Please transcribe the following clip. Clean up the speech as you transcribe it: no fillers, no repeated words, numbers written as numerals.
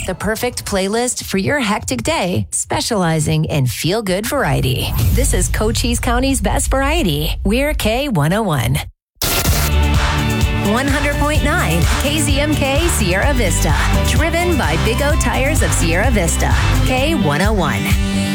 the perfect playlist for your hectic day, specializing in feel-good variety. This is Cochise County's best variety. We're K101. 100.9 KZMK Sierra Vista. Driven by Big O Tires of Sierra Vista. K101.